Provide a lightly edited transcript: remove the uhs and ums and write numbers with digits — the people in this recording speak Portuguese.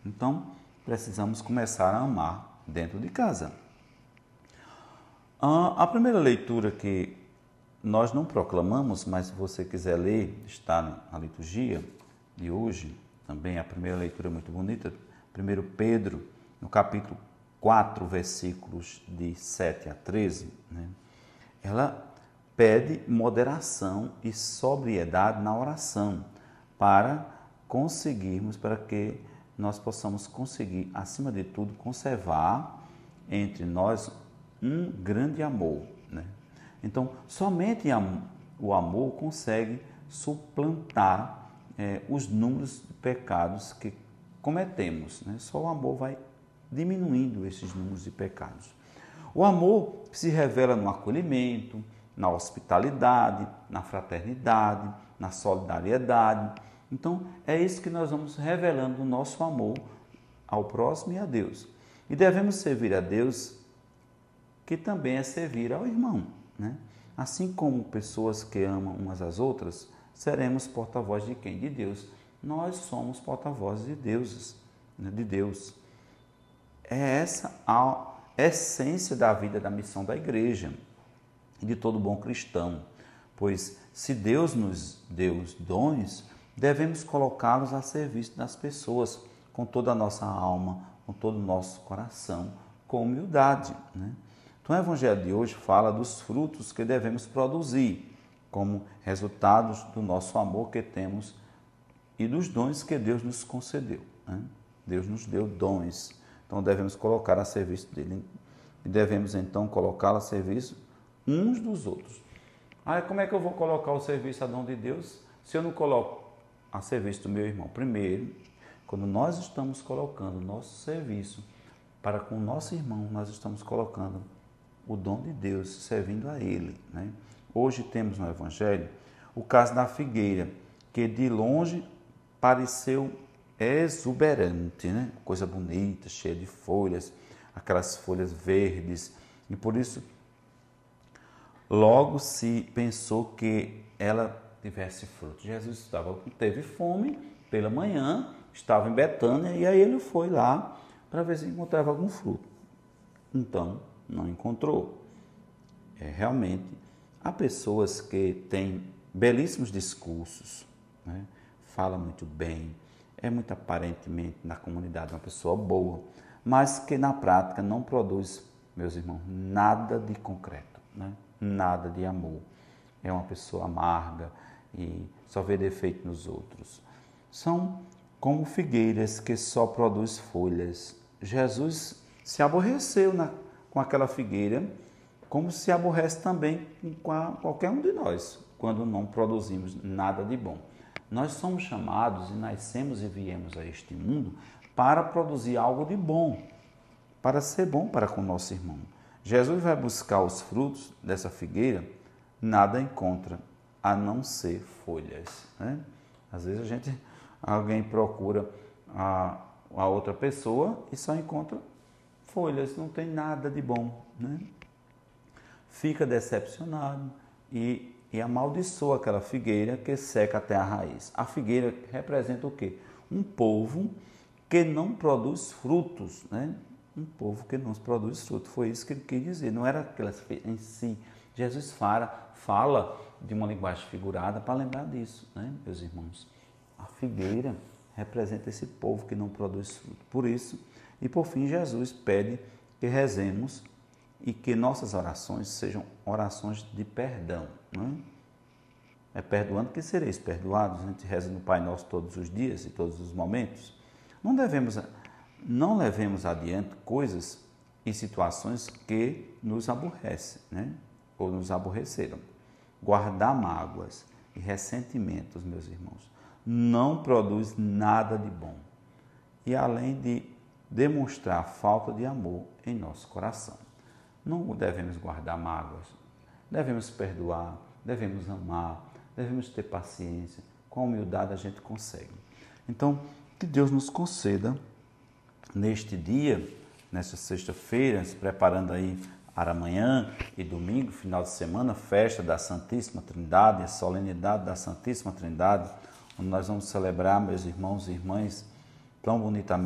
Então, precisamos começar a amar dentro de casa. A primeira leitura que nós não proclamamos, mas se você quiser ler, está na liturgia de hoje, também a primeira leitura é muito bonita, 1 Pedro, no capítulo 4, versículos de 7 a 13, né? Ela pede moderação e sobriedade na oração para que nós possamos conseguir, acima de tudo, conservar entre nós um grande amor, né? Então, somente o amor consegue suplantar os números de pecados que cometemos, né? Só o amor vai diminuindo esses números de pecados. O amor se revela no acolhimento, na hospitalidade, na fraternidade, na solidariedade. Então, é isso que nós vamos revelando o nosso amor ao próximo e a Deus. E devemos servir a Deus, que também é servir ao irmão, né? Assim como pessoas que amam umas às outras, seremos porta-voz de quem? De Deus. Nós somos porta-vozes de deuses, né? De Deus. É essa a essência da vida, da missão da igreja e de todo bom cristão. Pois se Deus nos deu os dons, devemos colocá-los a serviço das pessoas, com toda a nossa alma, com todo o nosso coração, com humildade, né? Então, o Evangelho de hoje fala dos frutos que devemos produzir, como resultados do nosso amor que temos e dos dons que Deus nos concedeu, né? Deus nos deu dons, então devemos colocar a serviço dele e devemos então colocá-lo a serviço uns dos outros. Como é que eu vou colocar o serviço a dom de Deus se eu não coloco a serviço do meu irmão? Primeiro, quando nós estamos colocando o nosso serviço para com o nosso irmão, nós estamos colocando o dom de Deus, servindo a Ele, né? Hoje temos no Evangelho o caso da figueira, que de longe pareceu exuberante, né? Coisa bonita, cheia de folhas, aquelas folhas verdes, e por isso logo se pensou que ela tivesse fruto. Jesus teve fome pela manhã, estava em Betânia, e aí ele foi lá para ver se encontrava algum fruto. Então, não encontrou. Realmente, há pessoas que têm belíssimos discursos, né? Fala muito bem, é muito aparentemente na comunidade uma pessoa boa, mas que na prática não produz, meus irmãos, nada de concreto, né? Nada de amor. É uma pessoa amarga e só vê defeito nos outros. São como figueiras que só produz folhas. Jesus se aborreceu com aquela figueira, como se aborrece também com qualquer um de nós, quando não produzimos nada de bom. Nós somos chamados e nascemos e viemos a este mundo para produzir algo de bom, para ser bom para com o nosso irmão. Jesus vai buscar os frutos dessa figueira, nada encontra, a não ser folhas, né? Às vezes alguém procura a outra pessoa e só encontra folhas, não tem nada de bom, né? Fica decepcionado e amaldiçoa aquela figueira que seca até a raiz. A figueira representa o quê? Um povo que não produz frutos, né? Um povo que não produz frutos. Foi isso que ele quis dizer. Não era aquelas em si. Jesus fala de uma linguagem figurada para lembrar disso, né, meus irmãos? A figueira representa esse povo que não produz fruto. Por isso, e por fim, Jesus pede que rezemos e que nossas orações sejam orações de perdão, né? É perdoando que sereis perdoados. A gente reza no Pai Nosso todos os dias e todos os momentos. Não levemos adiante coisas e situações que nos aborrecem, né? Ou nos aborreceram. Guardar mágoas e ressentimentos, meus irmãos, não produz nada de bom. E além de demonstrar falta de amor em nosso coração. Não devemos guardar mágoas, devemos perdoar, devemos amar, devemos ter paciência. Com a humildade a gente consegue. Então, que Deus nos conceda, neste dia, nesta sexta-feira, se preparando aí para amanhã e domingo, final de semana, festa da Santíssima Trindade, a solenidade da Santíssima Trindade, onde nós vamos celebrar, meus irmãos e irmãs, tão bonitamente